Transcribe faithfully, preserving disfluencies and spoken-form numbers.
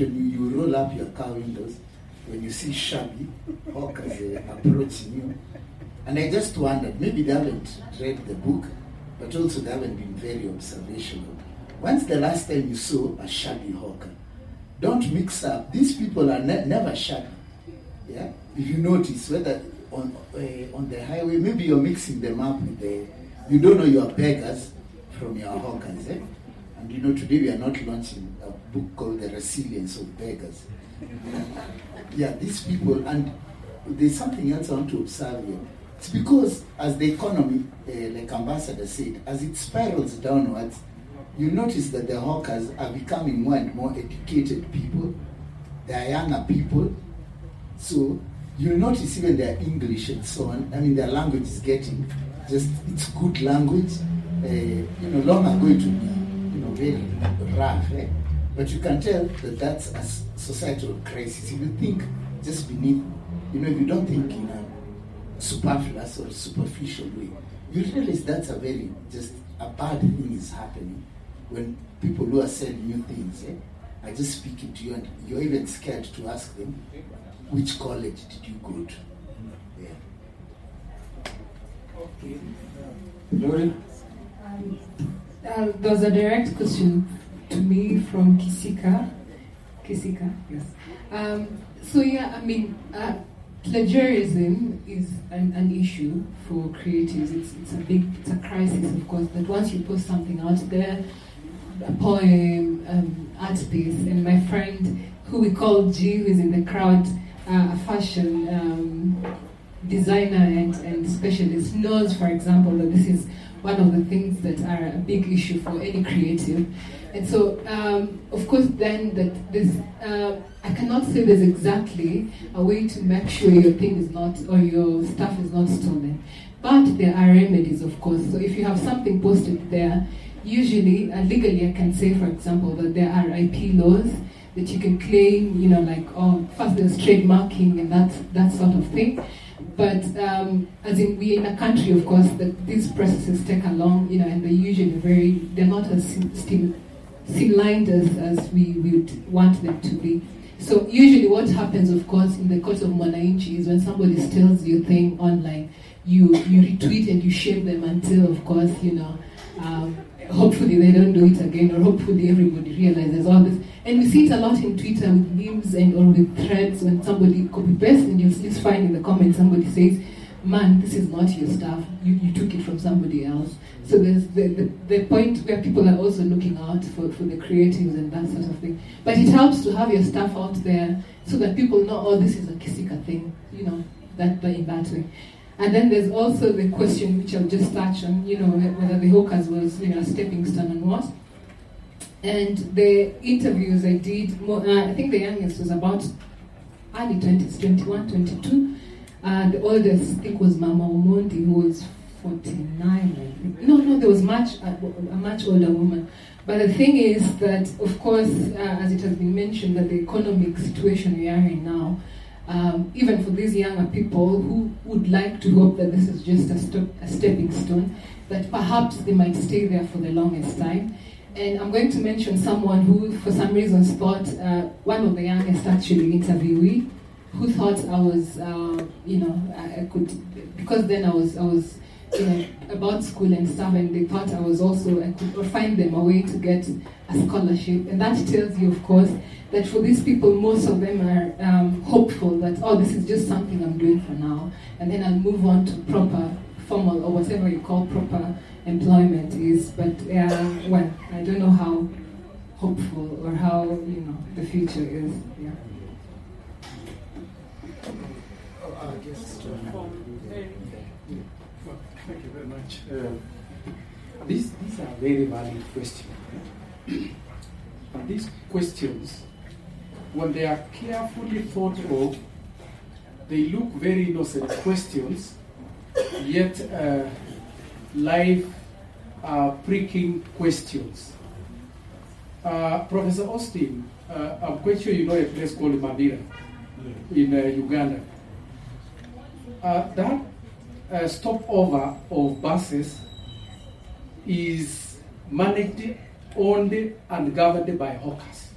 when you, you roll up your car windows, when you see shabby hawkers uh, approaching you. And I just wondered, maybe they haven't read the book, but also they haven't been very observational. When's the last time you saw a shabby hawker? Don't mix up. These people are ne- never shabby. Yeah? If you notice, whether on uh, on the highway, maybe you're mixing them up with the, you don't know your beggars from your hawkers. Eh? And you know, today we are not launching a book called The Resilience of Beggars. Yeah, these people, and there's something else I want to observe here. It's because as the economy, uh, like Ambassador said, as it spirals downwards, you notice that the hawkers are becoming more and more educated people. They are younger people. So you notice even their English and so on. I mean, their language is getting just, it's good language. Uh, you know, long ago it would be, you know, very rough. Eh? But you can tell that that's a societal crisis. If you think just beneath, you know, if you don't think in a superfluous or superficial way, you realize that's a very, just a bad thing is happening. When people who are saying new things, eh, are just speaking to you, and you're even scared to ask them, which college did you go to? Yeah. Okay. Lauren? Um, uh, there was a direct question to me from Kisika. Kisika, yes. Um, so yeah, I mean, uh, plagiarism is an, an issue for creatives. It's, it's a big, it's a crisis, of course, that once you post something out there, a poem, um, art piece, and my friend, who we call G, who is in the crowd, uh, a fashion um, designer and, and specialist, knows, for example, that this is one of the things that are a big issue for any creative. And so, um, of course, then that this, uh, I cannot say there's exactly a way to make sure your thing is not, or your stuff is not stolen. But there are remedies, of course. So if you have something posted there, usually, uh, legally, I can say, for example, that there are I P laws that you can claim, you know, like, oh, first there's trademarking and that, that sort of thing. But um, as in, we're in a country, of course, that these processes take along, you know, and they're usually very, they're not as still streamlined as, as we would want them to be. So usually what happens, of course, in the court of Mwananchi is when somebody steals your thing online, you, you retweet and you shame them until, of course, you know, um, hopefully they don't do it again, or hopefully everybody realizes all this. And we see it a lot in Twitter with memes and or with threads when somebody copy paste and you'll just find in the comments somebody says, man, this is not your stuff, you, you took it from somebody else. So there's the, the, the point where people are also looking out for, for the creatives and that sort of thing. But it helps to have your stuff out there so that people know, oh, this is a Kisika thing, you know, that in that way. And then there's also the question which I'll just touch on, you know, whether the hawkers was, you know, a stepping stone and what. And the interviews I did, more, uh, I think the youngest was about early twenties, twenty-one, twenty-two. Uh, the oldest, I think, was Mama Omondi, who was forty-nine, I think. No, no, there was much uh, a much older woman. But the thing is that, of course, uh, as it has been mentioned, that the economic situation we are in now, um, even for these younger people who would like to hope that this is just a, stop, a stepping stone, that perhaps they might stay there for the longest time. And I'm going to mention someone who, for some reason, thought, uh, one of the youngest actually interviewee, who thought I was, uh, you know, I, I could, because then I was, I was, you know, about school and stuff, and they thought I was also, I could find them a way to get a scholarship. And that tells you, of course, that for these people, most of them are um, hopeful that, oh, this is just something I'm doing for now, and then I'll move on to proper, formal, or whatever you call proper employment is. But uh, well, I don't know how hopeful or how, you know, the future is. Yeah. Oh, I guess. Uh, thank you very much. Uh, these these are very valid questions. And these questions, when they are carefully thought of, they look very innocent questions, yet uh, life uh, pricking questions. Uh, Professor Austin, uh, I'm quite sure you know a place called Mabira in uh, Uganda. Uh, that uh, stopover of buses is managed, owned, and governed by hawkers.